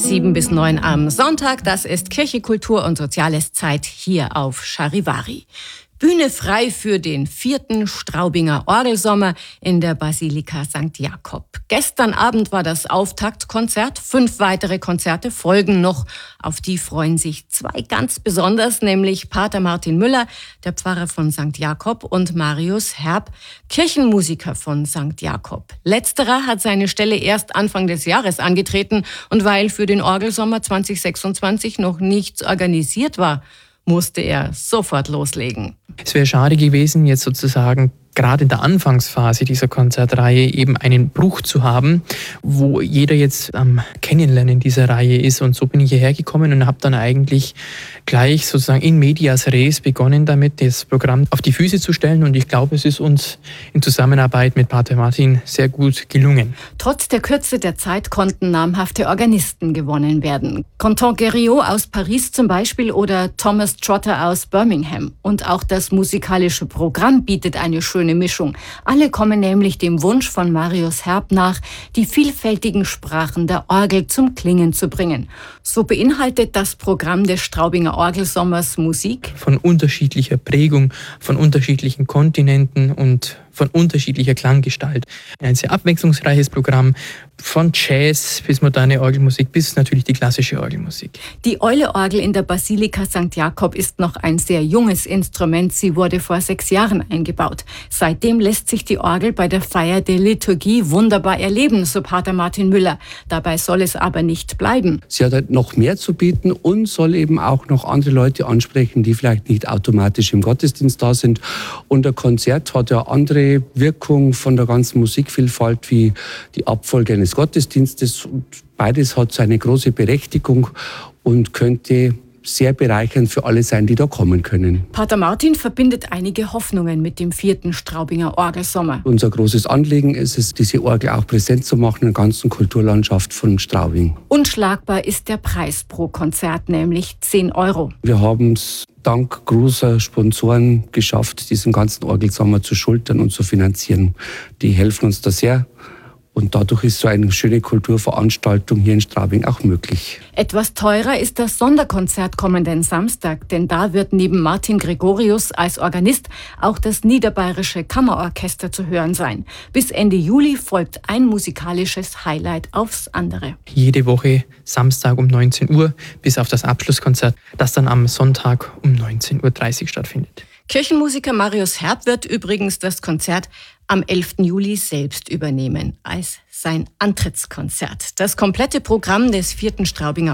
7-9 am Sonntag, das ist Kirche, Kultur und Soziales Zeit hier auf Charivari. Bühne frei für den 4. Straubinger Orgelsommer in der Basilika St. Jakob. Gestern Abend war das Auftaktkonzert. 5 weitere Konzerte folgen noch. Auf die freuen sich 2 ganz besonders, nämlich Pater Martin Müller, der Pfarrer von St. Jakob, und Marius Herb, Kirchenmusiker von St. Jakob. Letzterer hat seine Stelle erst Anfang des Jahres angetreten, und weil für den Orgelsommer 2026 noch nichts organisiert war, musste er sofort loslegen. Es wäre schade gewesen, jetzt sozusagen gerade in der Anfangsphase dieser Konzertreihe eben einen Bruch zu haben, wo jeder jetzt am Kennenlernen dieser Reihe ist. Und so bin ich hierher gekommen und habe dann eigentlich gleich sozusagen in medias res begonnen damit, das Programm auf die Füße zu stellen. Und ich glaube, es ist uns in Zusammenarbeit mit Pater Martin sehr gut gelungen. Trotz der Kürze der Zeit konnten namhafte Organisten gewonnen werden. Quentin Guerriot aus Paris zum Beispiel oder Thomas Trotter aus Birmingham. Und auch das musikalische Programm bietet eine schöne Mischung. Alle kommen nämlich dem Wunsch von Marius Herb nach, die vielfältigen Sprachen der Orgel zum Klingen zu bringen. So beinhaltet das Programm des Straubinger Orgelsommers Musik von unterschiedlicher Prägung, von unterschiedlichen Kontinenten und von unterschiedlicher Klanggestalt. Ein sehr abwechslungsreiches Programm, von Jazz bis moderne Orgelmusik bis natürlich die klassische Orgelmusik. Die Eule-Orgel in der Basilika St. Jakob ist noch ein sehr junges Instrument. Sie wurde vor 6 Jahren eingebaut. Seitdem lässt sich die Orgel bei der Feier der Liturgie wunderbar erleben, so Pater Martin Müller. Dabei soll es aber nicht bleiben. Sie hat halt noch mehr zu bieten und soll eben auch noch andere Leute ansprechen, die vielleicht nicht automatisch im Gottesdienst da sind. Und der Konzert hat ja andere Wirkung von der ganzen Musikvielfalt wie die Abfolge eines Gottesdienstes. Und beides hat seine große Berechtigung und könnte sehr bereichernd für alle sein, die da kommen können. Pater Martin verbindet einige Hoffnungen mit dem 4. Straubinger Orgelsommer. Unser großes Anliegen ist es, diese Orgel auch präsent zu machen in der ganzen Kulturlandschaft von Straubing. Unschlagbar ist der Preis pro Konzert, nämlich 10 €. Wir haben es dank großer Sponsoren geschafft, diesen ganzen Orgelsommer zu schultern und zu finanzieren. Die helfen uns da sehr. Und dadurch ist so eine schöne Kulturveranstaltung hier in Straubing auch möglich. Etwas teurer ist das Sonderkonzert kommenden Samstag, denn da wird neben Martin Gregorius als Organist auch das Niederbayerische Kammerorchester zu hören sein. Bis Ende Juli folgt ein musikalisches Highlight aufs andere. Jede Woche Samstag um 19 Uhr bis auf das Abschlusskonzert, das dann am Sonntag um 19:30 Uhr stattfindet. Kirchenmusiker Marius Herb wird übrigens das Konzert am 11. Juli selbst übernehmen als sein Antrittskonzert. Das komplette Programm des 4. Straubinger